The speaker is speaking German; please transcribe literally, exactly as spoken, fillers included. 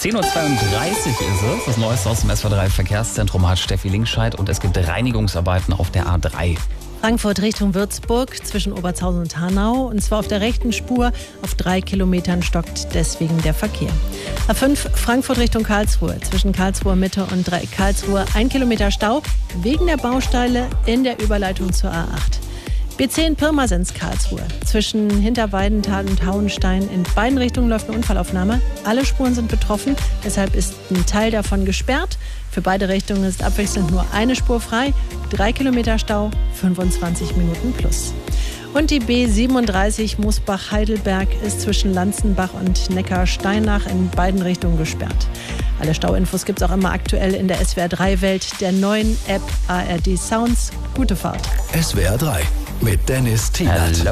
zehn Uhr zweiunddreißig ist es. Das Neueste aus dem S W R drei Verkehrszentrum hat Steffi Linkscheid und es gibt Reinigungsarbeiten auf der A drei. Frankfurt Richtung Würzburg zwischen Obertshausen und Hanau. Und zwar auf der rechten Spur. Auf drei Kilometern stockt deswegen der Verkehr. A fünf Frankfurt Richtung Karlsruhe. Zwischen Karlsruher Mitte und Dreieck Karlsruhe ein Kilometer Stau wegen der Baustelle in der Überleitung zur A acht. B zehn Pirmasens Karlsruhe. Zwischen Hinterweidenthal und Hauenstein in beiden Richtungen läuft eine Unfallaufnahme. Alle Spuren sind betroffen, deshalb ist ein Teil davon gesperrt. Für beide Richtungen ist abwechselnd nur eine Spur frei. Drei Kilometer Stau, fünfundzwanzig Minuten plus. Und die B siebenunddreißig Musbach-Heidelberg ist zwischen Lanzenbach und Neckarsteinach in beiden Richtungen gesperrt. Alle Stauinfos gibt es auch immer aktuell in der S W R drei Welt, der neuen App A R D Sounds. Gute Fahrt. S W R drei mit Dennis Tielert.